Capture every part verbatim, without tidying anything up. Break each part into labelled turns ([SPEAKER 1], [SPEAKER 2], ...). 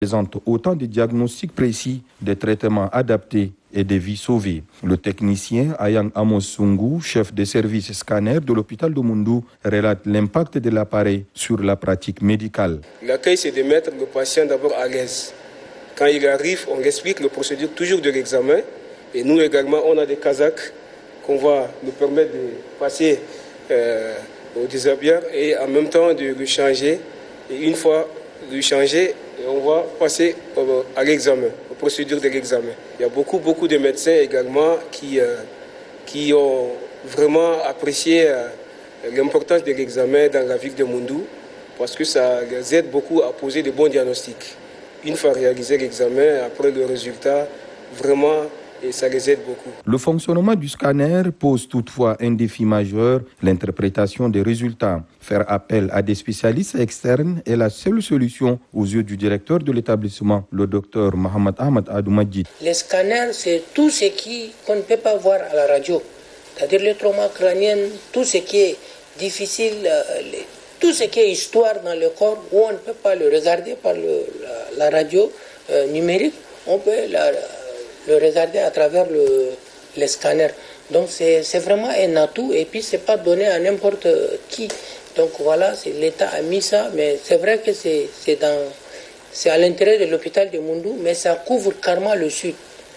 [SPEAKER 1] présente autant de diagnostics précis, de traitements adaptés et des vies sauvées. Le technicien Ayang Amos Sungu, chef de service scanner de l'hôpital de Moundou, relate l'impact de l'appareil sur la pratique médicale.
[SPEAKER 2] L'accueil, c'est de mettre le patient d'abord à l'aise. Quand il arrive, on explique la procédure toujours de l'examen. Et nous également, on a des Kazakhs qu'on va nous permettre de passer euh, au déshabillage et en même temps de le changer. Et une fois le changer, on va passer au, à l'examen, aux procédures de l'examen. Il y a beaucoup, beaucoup de médecins également qui, euh, qui ont vraiment apprécié euh, l'importance de l'examen dans la ville de Moundou parce que ça les aide beaucoup à poser de bons diagnostics. Une fois réalisé l'examen, après le résultat, vraiment, et ça les aide beaucoup.
[SPEAKER 1] Le fonctionnement du scanner pose toutefois un défi majeur, l'interprétation des résultats. Faire appel à des spécialistes externes est la seule solution aux yeux du directeur de l'établissement, le docteur Mohamed Ahmed Adoumadjid.
[SPEAKER 3] Les scanners, c'est tout ce qui, qu'on ne peut pas voir à la radio. C'est-à-dire le trauma crânien, tout ce qui est difficile, les, tout ce qui est histoire dans le corps, où on ne peut pas le regarder par le, la, la radio euh, numérique, on peut la le regarder à travers le, les scanners. Donc c'est, c'est vraiment un atout et puis c'est pas donné à n'importe qui. Donc voilà, c'est, l'État a mis ça, mais c'est vrai que c'est, c'est, dans, c'est à l'intérieur de l'hôpital de Moundou, mais ça couvre carrément le sud.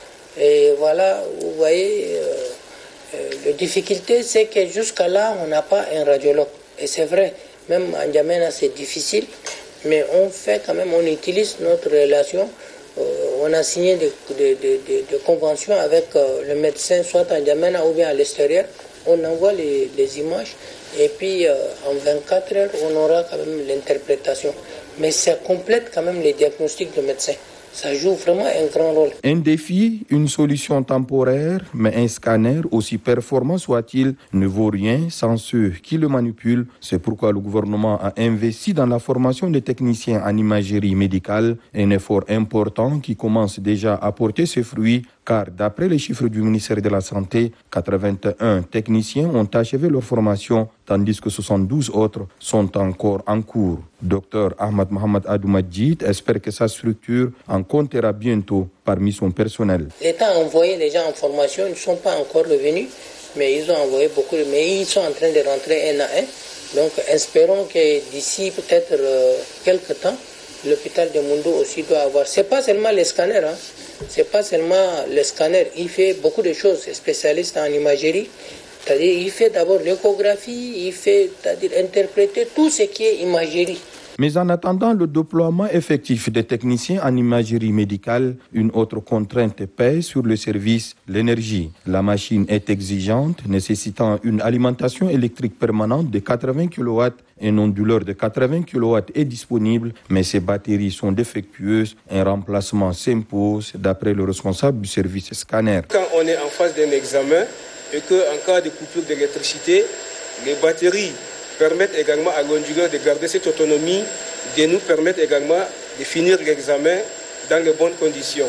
[SPEAKER 3] Et voilà, vous voyez, euh, euh, la difficulté c'est que jusqu'à là, on n'a pas un radiologue. Et c'est vrai, même en N'Djamena c'est difficile, mais on fait quand même, on utilise notre relation. Euh, on a signé des, des, des, des conventions avec euh, le médecin, soit à N'Djamena ou bien à l'extérieur. On envoie les, les images et puis euh, en vingt-quatre heures, on aura quand même l'interprétation. Mais ça complète quand même les diagnostics de médecins. Ça joue vraiment un grand rôle.
[SPEAKER 1] Un défi, une solution temporaire, mais un scanner, aussi performant soit-il, ne vaut rien sans ceux qui le manipulent. C'est pourquoi le gouvernement a investi dans la formation des techniciens en imagerie médicale, un effort important qui commence déjà à porter ses fruits, car d'après les chiffres du ministère de la Santé, quatre-vingt-un techniciens ont achevé leur formation, tandis que soixante-douze autres sont encore en cours. Docteur Ahmed Mohamed Adoumadjid espère que sa structure en comptera bientôt parmi son personnel.
[SPEAKER 3] L'État a envoyé les gens en formation, ils ne sont pas encore revenus, mais ils ont envoyé beaucoup, de... mais ils sont en train de rentrer un à un. Donc espérons que d'ici peut-être euh, quelques temps, l'hôpital de Moundou aussi doit avoir. C'est pas seulement les scanners, hein. C'est pas seulement le scanner. Il fait beaucoup de choses. Spécialiste en imagerie, c'est-à-dire il fait d'abord l'échographie, il fait, c'est-à-dire interpréter tout ce qui est imagerie.
[SPEAKER 1] Mais en attendant le déploiement effectif des techniciens en imagerie médicale, une autre contrainte pèse sur le service, l'énergie. La machine est exigeante, nécessitant une alimentation électrique permanente de quatre-vingts kilowatts. Un onduleur de quatre-vingts kilowatts est disponible, mais ces batteries sont défectueuses. Un remplacement s'impose, d'après le responsable du service scanner.
[SPEAKER 2] Quand on est en phase d'un examen et qu'en cas de coupure d'électricité, les batteries permettent également à l'onduleur de garder cette autonomie, de nous permettre également de finir l'examen dans les bonnes conditions.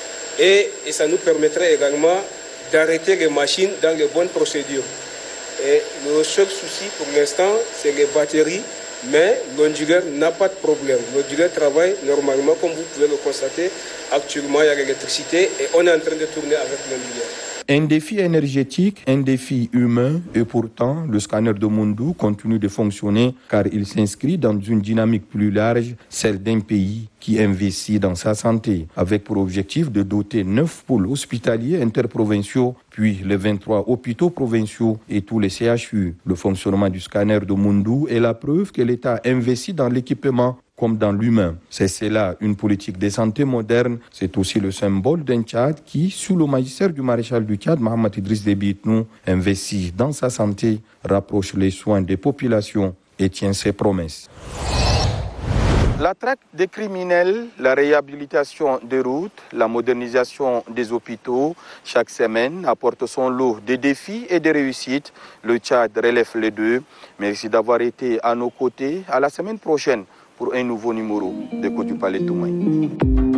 [SPEAKER 2] Et, et ça nous permettrait également d'arrêter les machines dans les bonnes procédures. Et le seul souci pour l'instant, c'est les batteries, mais l'onduleur n'a pas de problème. L'onduleur travaille normalement, comme vous pouvez le constater. Actuellement, il y a l'électricité et on est en train de tourner avec l'onduleur.
[SPEAKER 1] Un défi énergétique, un défi humain, et pourtant, le scanner de Moundou continue de fonctionner car il s'inscrit dans une dynamique plus large, celle d'un pays qui investit dans sa santé, avec pour objectif de doter neuf pôles hospitaliers interprovinciaux, puis les vingt-trois hôpitaux provinciaux et tous les C H U. Le fonctionnement du scanner de Moundou est la preuve que l'État investit dans l'équipement comme dans l'humain. C'est cela, une politique de santé moderne. C'est aussi le symbole d'un Tchad qui, sous le magistère du maréchal du Tchad, Mohamed Idriss Déby Itnou, investit dans sa santé, rapproche les soins des populations et tient ses promesses. La traite des criminels, la réhabilitation des routes, la modernisation des hôpitaux, chaque semaine apporte son lot de défis et de réussites. Le Tchad relève les deux. Merci d'avoir été à nos côtés. À la semaine prochaine pour un nouveau numéro de Côte du Palais Toumaï.